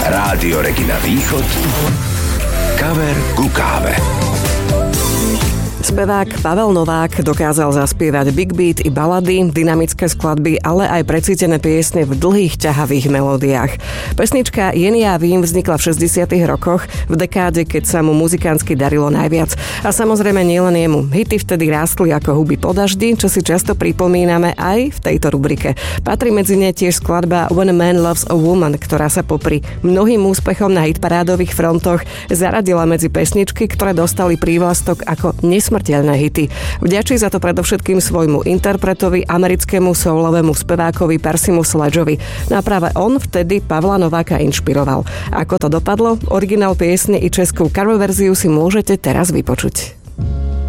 Rádio Regina Východ. Kaver ku káve. Spevák Pavel Novák dokázal zaspievať big beat i balady, dynamické skladby, ale aj precítené piesne v dlhých, ťahavých melódiách. Pesnička Jen ja vím vznikla v 60. rokoch, v dekáde, keď sa mu muzikánsky darilo najviac. A samozrejme nielen jemu. Hity vtedy rástli ako huby po daždi, čo si často pripomíname aj v tejto rubrike. Patrí medzi ne tiež skladba When a Man Loves a Woman, ktorá sa popri mnohým úspechom na hitparádových frontoch zaradila medzi pesničky, ktoré dostali prívlastok ako nesmrteľné hity. Vďačí za to predovšetkým svojmu interpretovi, americkému soulovému spevákovi Percymu Sledgeovi. No a práve on vtedy Pavla Nováka inšpiroval. Ako to dopadlo? Originál piesne i českú cover verziu si môžete teraz vypočuť.